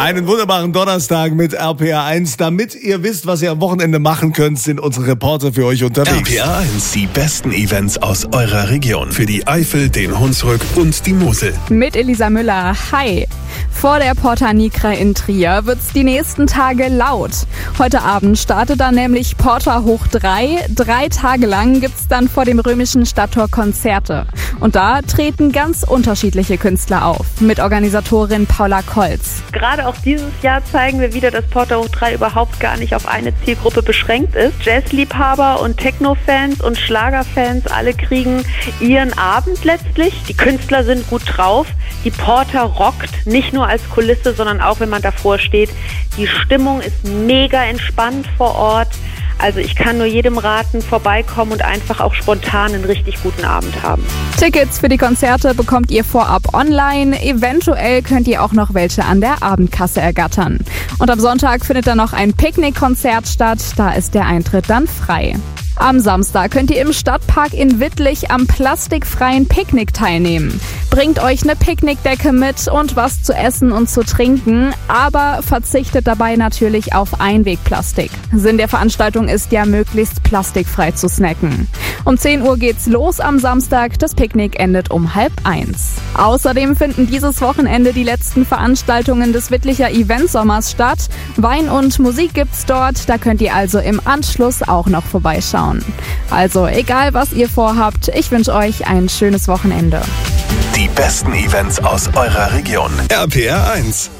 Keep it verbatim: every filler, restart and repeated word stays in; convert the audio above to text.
Einen wunderbaren Donnerstag mit R P R eins. Damit ihr wisst, was ihr am Wochenende machen könnt, sind unsere Reporter für euch unterwegs. R P R eins, die besten Events aus eurer Region. Für die Eifel, den Hunsrück und die Mosel. Mit Elisa Müller. Hi. Vor der Porta Nigra in Trier wird's die nächsten Tage laut. Heute Abend startet dann nämlich Porta hoch drei. Drei Tage lang gibt's dann vor dem römischen Stadttor Konzerte. Und da treten ganz unterschiedliche Künstler auf. Mit Organisatorin Paula Kolz. Gerade auch dieses Jahr zeigen wir wieder, dass Porta hoch drei überhaupt gar nicht auf eine Zielgruppe beschränkt ist. Jazzliebhaber und Techno-Fans und Schlagerfans, alle kriegen ihren Abend letztlich. Die Künstler sind gut drauf. Die Porta rockt, nicht nur als Kulisse, sondern auch, wenn man davor steht. Die Stimmung ist mega entspannt vor Ort. Also ich kann nur jedem raten, vorbeikommen und einfach auch spontan einen richtig guten Abend haben. Tickets für die Konzerte bekommt ihr vorab online. Eventuell könnt ihr auch noch welche an der Abendkasse ergattern. Und am Sonntag findet dann noch ein Picknickkonzert statt. Da ist der Eintritt dann frei. Am Samstag könnt ihr im Stadtpark in Wittlich am plastikfreien Picknick teilnehmen. Bringt euch eine Picknickdecke mit und was zu essen und zu trinken, aber verzichtet dabei natürlich auf Einwegplastik. Sinn der Veranstaltung ist ja, möglichst plastikfrei zu snacken. Um zehn Uhr geht's los am Samstag, das Picknick endet um halb eins. Außerdem finden dieses Wochenende die letzten Veranstaltungen des Wittlicher Eventsommers statt. Wein und Musik gibt's dort, da könnt ihr also im Anschluss auch noch vorbeischauen. Also egal, was ihr vorhabt, ich wünsche euch ein schönes Wochenende. Die besten Events aus eurer Region. R P R eins.